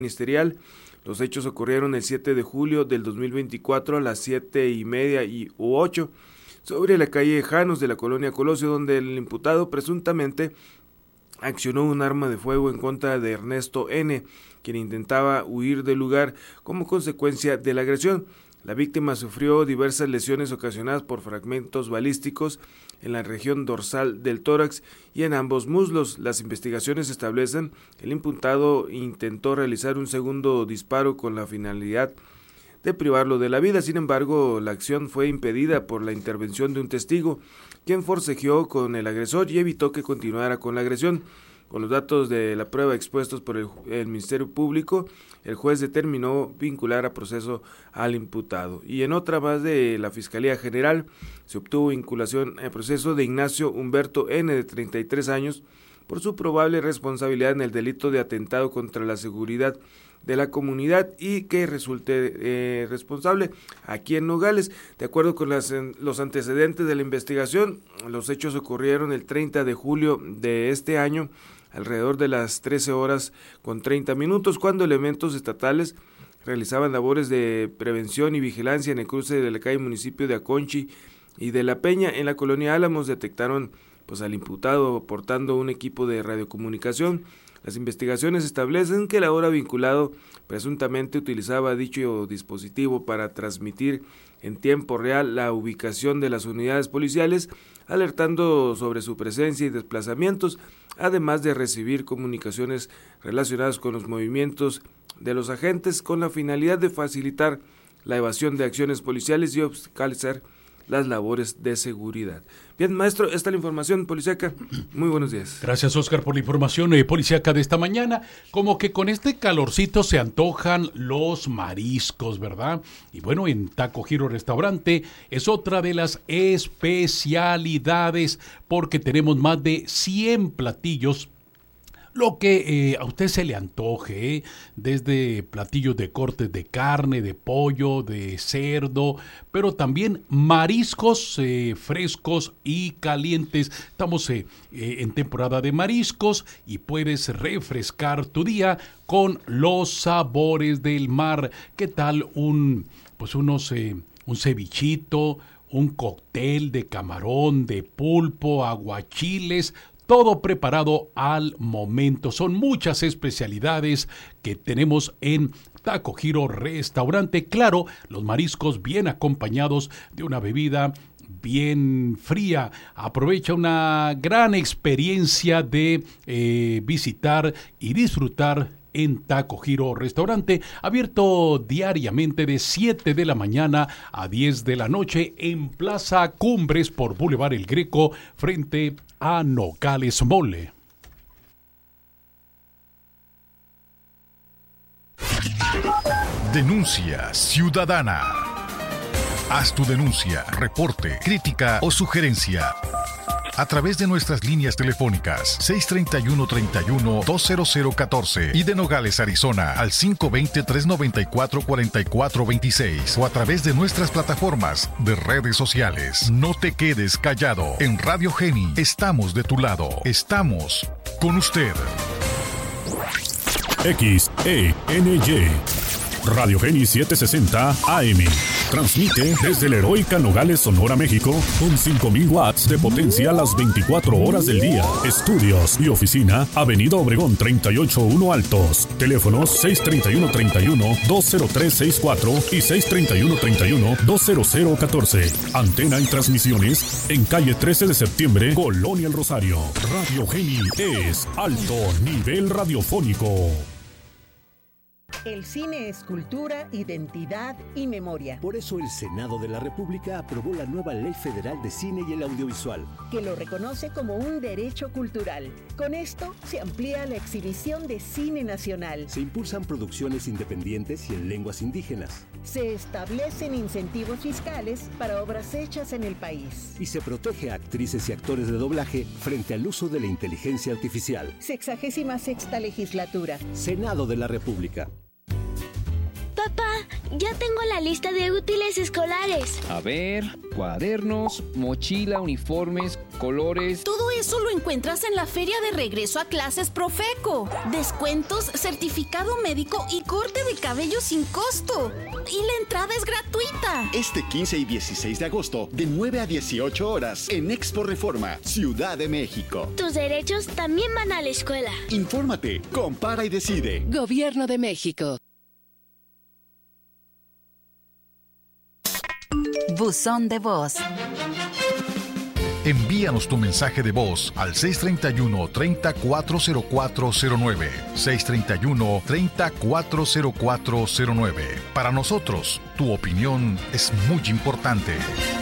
ministerial. Los hechos ocurrieron el 7 de julio del 2024 a las 7:30 u 8 sobre la calle Janos de la colonia Colosio, donde el imputado presuntamente accionó un arma de fuego en contra de Ernesto N., quien intentaba huir del lugar como consecuencia de la agresión. La víctima sufrió diversas lesiones ocasionadas por fragmentos balísticos en la región dorsal del tórax y en ambos muslos. Las investigaciones establecen que el imputado intentó realizar un segundo disparo con la finalidad de privarlo de la vida. Sin embargo, la acción fue impedida por la intervención de un testigo, quien forcejeó con el agresor y evitó que continuara con la agresión. Con los datos de la prueba expuestos por el Ministerio Público, el juez determinó vincular a proceso al imputado. Y en otra más de la Fiscalía General, se obtuvo vinculación a proceso de Ignacio Humberto N., de 33 años, por su probable responsabilidad en el delito de atentado contra la seguridad de la comunidad y que resulte responsable aquí en Nogales. De acuerdo con los antecedentes de la investigación, los hechos ocurrieron el 30 de julio de este año, alrededor de las 13:30, cuando elementos estatales realizaban labores de prevención y vigilancia en el cruce de la calle municipio de Aconchi y de La Peña. En la colonia Álamos detectaron al imputado portando un equipo de radiocomunicación. Las investigaciones establecen que el ahora vinculado presuntamente utilizaba dicho dispositivo para transmitir en tiempo real la ubicación de las unidades policiales, alertando sobre su presencia y desplazamientos, además de recibir comunicaciones relacionadas con los movimientos de los agentes con la finalidad de facilitar la evasión de acciones policiales y obstaculizar las labores de seguridad. Bien, maestro, esta es la información policíaca. Muy buenos días. Gracias, Oscar, por la información policíaca de esta mañana. Como que con este calorcito se antojan los mariscos, ¿verdad? Y bueno, en Taco Giro Restaurante es otra de las especialidades porque tenemos más de 100 platillos. Lo que a usted se le antoje, desde platillos de cortes de carne, de pollo, de cerdo, pero también mariscos frescos y calientes. Estamos en temporada de mariscos y puedes refrescar tu día con los sabores del mar. ¿Qué tal un cevichito, un cóctel de camarón, de pulpo, aguachiles? Todo preparado al momento. Son muchas especialidades que tenemos en Taco Giro Restaurante. Claro, los mariscos bien acompañados de una bebida bien fría. Aprovecha una gran experiencia de visitar y disfrutar en Taco Giro Restaurante, abierto diariamente de 7 de la mañana a 10 de la noche en Plaza Cumbres por Boulevard El Greco, frente a Nogales Mole. Denuncia ciudadana. Haz tu denuncia, reporte, crítica o sugerencia a través de nuestras líneas telefónicas 631-31-20014 y de Nogales, Arizona al 520-394-4426 o a través de nuestras plataformas de redes sociales. No te quedes callado. En Radio Geni estamos de tu lado. Estamos con usted. XENY Radio Geni 760 AM. Transmite desde la heroica Nogales, Sonora, México, con 5,000 watts de potencia a las 24 horas del día. Estudios y oficina, Avenida Obregón 381 Altos. Teléfonos 631-31-20364 y 631-31-20014. Antena y transmisiones en calle 13 de septiembre, Colonia El Rosario. Radio Geni es alto nivel radiofónico. El cine es cultura, identidad y memoria. Por eso el Senado de la República aprobó la nueva Ley Federal de Cine y el Audiovisual, que lo reconoce como un derecho cultural. Con esto se amplía la exhibición de cine nacional. Se impulsan producciones independientes y en lenguas indígenas. Se establecen incentivos fiscales para obras hechas en el país. Y se protege a actrices y actores de doblaje frente al uso de la inteligencia artificial. 66ª legislatura. Senado de la República. Papá, Ya tengo la lista de útiles escolares. A ver, cuadernos, mochila, uniformes, colores. Todo eso lo encuentras en la Feria de Regreso a Clases Profeco. Descuentos, certificado médico y corte de cabello sin costo. Y la entrada es gratuita. Este 15 y 16 de agosto, de 9 a 18 horas, en Expo Reforma, Ciudad de México. Tus derechos también van a la escuela. Infórmate, compara y decide. Gobierno de México. Buzón de voz. Envíanos tu mensaje de voz al 631-30-40409. 631-30-40409. Para nosotros, tu opinión es muy importante.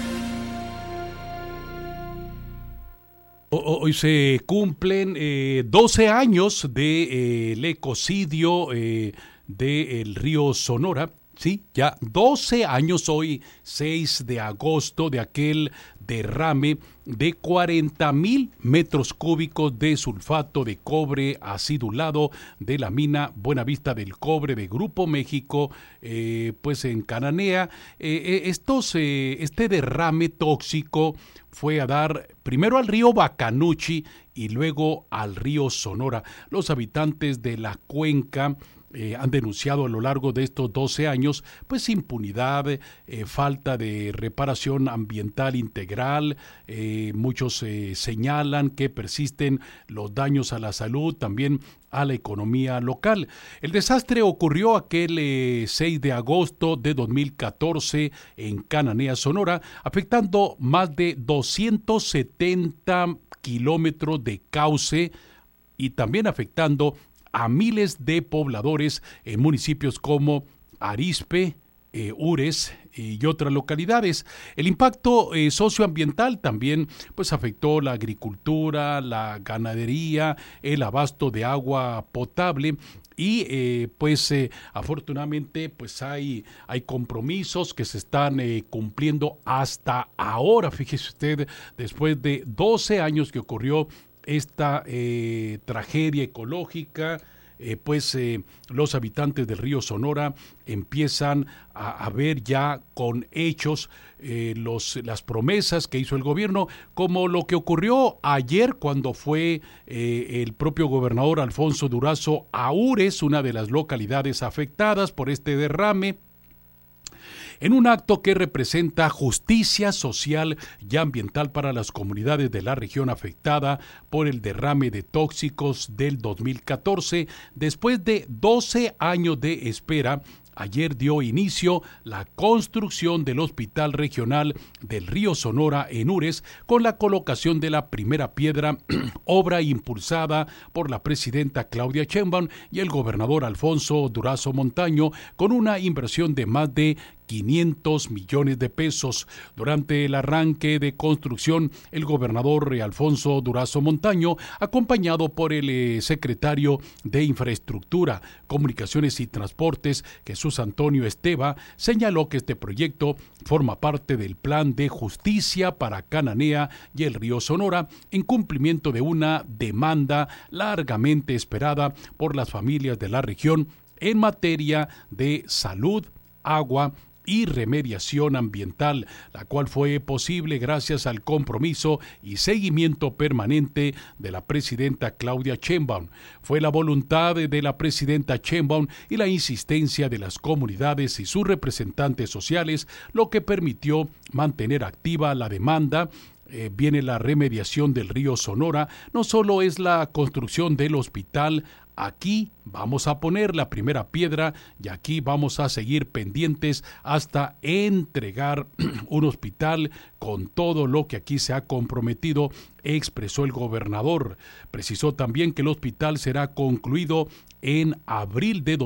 Hoy se cumplen 12 años del ecocidio del río Sonora. Sí, ya 12 años hoy, 6 de agosto, de aquel derrame de 40,000 metros cúbicos de sulfato de cobre acidulado de la mina Buenavista del Cobre de Grupo México, pues en Cananea. Este derrame tóxico fue a dar primero al río Bacanuchi y luego al río Sonora. Los habitantes de la cuenca han denunciado a lo largo de estos 12 años pues impunidad, falta de reparación ambiental integral. Muchos señalan que persisten los daños a la salud, también a la economía local. El desastre ocurrió aquel 6 de agosto de 2014 en Cananea, Sonora, afectando más de 270 kilómetros de cauce y también afectando a miles de pobladores en municipios como Arizpe, Ures y otras localidades. El impacto socioambiental también pues afectó la agricultura, la ganadería, el abasto de agua potable y afortunadamente pues hay compromisos que se están cumpliendo hasta ahora. Fíjese usted, después de 12 años que ocurrió esta tragedia ecológica, los habitantes del río Sonora empiezan a ver ya con hechos las promesas que hizo el gobierno, como lo que ocurrió ayer cuando fue el propio gobernador Alfonso Durazo a Ures, una de las localidades afectadas por este derrame, en un acto que representa justicia social y ambiental para las comunidades de la región afectada por el derrame de tóxicos del 2014. Después de 12 años de espera, ayer dio inicio la construcción del Hospital Regional del Río Sonora en Ures con la colocación de la primera piedra, obra impulsada por la presidenta Claudia Sheinbaum y el gobernador Alfonso Durazo Montaño, con una inversión de más de 500 millones de pesos. Durante el arranque de construcción, el gobernador Alfonso Durazo Montaño, acompañado por el secretario de Infraestructura, Comunicaciones y Transportes, Jesús Antonio Esteva, señaló que este proyecto forma parte del Plan de Justicia para Cananea y el Río Sonora, en cumplimiento de una demanda largamente esperada por las familias de la región en materia de salud, agua y remediación ambiental, la cual fue posible gracias al compromiso y seguimiento permanente de la presidenta Claudia Sheinbaum. Fue la voluntad de la presidenta Sheinbaum y la insistencia de las comunidades y sus representantes sociales lo que permitió mantener activa la demanda. Viene la remediación del río Sonora, no solo es la construcción del hospital. Aquí vamos a poner la primera piedra y aquí vamos a seguir pendientes hasta entregar un hospital con todo lo que aquí se ha comprometido, expresó el gobernador. Precisó también que el hospital será concluido en abril de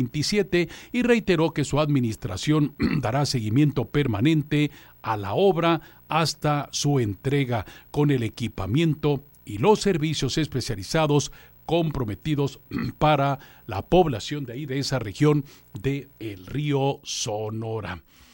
2027 y reiteró que su administración dará seguimiento permanente a la obra hasta su entrega con el equipamiento y los servicios especializados comprometidos para la población de ahí, de esa región de el río Sonora.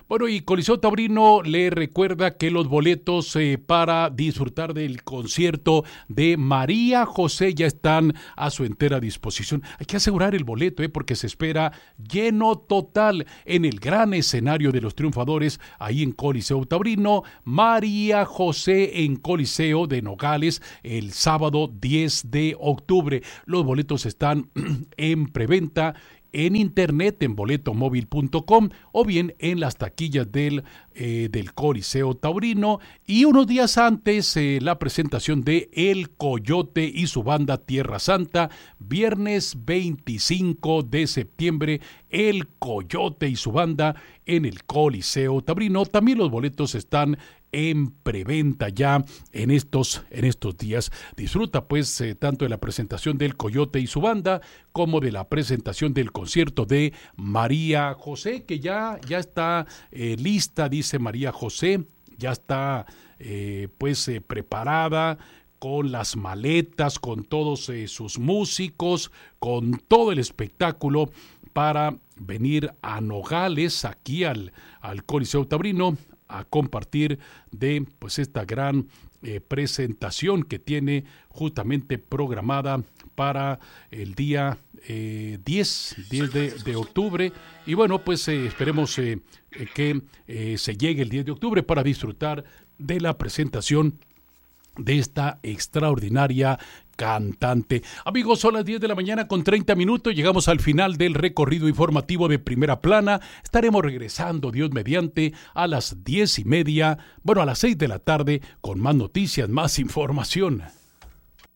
Bueno, y Coliseo Taurino le recuerda que los boletos para disfrutar del concierto de María José ya están a su entera disposición. Hay que asegurar el boleto, porque se espera lleno total en el gran escenario de los triunfadores, ahí en Coliseo Taurino. María José en Coliseo de Nogales el sábado 10 de octubre. Los boletos están en preventa en internet, en boletomóvil.com o bien en las taquillas del Coliseo Taurino. Y unos días antes la presentación de El Coyote y su banda Tierra Santa, viernes 25 de septiembre, El Coyote y su banda en el Coliseo Taurino. También los boletos están en preventa ya en estos días. Disfruta pues tanto de la presentación del Coyote y su banda como de la presentación del concierto de María José, que ya está lista, dice María José, ya está preparada con las maletas, con todos sus músicos, con todo el espectáculo para venir a Nogales, aquí al Coliseo Taurino, a compartir de esta gran presentación que tiene justamente programada para el día 10 de octubre. Y bueno, esperemos que se llegue el 10 de octubre para disfrutar de la presentación de esta extraordinaria cantante. Amigos, son las 10 de la mañana con 30 minutos. Llegamos al final del recorrido informativo de Primera Plana. Estaremos regresando, Dios mediante, a las 10:30, a las 6 de la tarde, con más noticias, más información.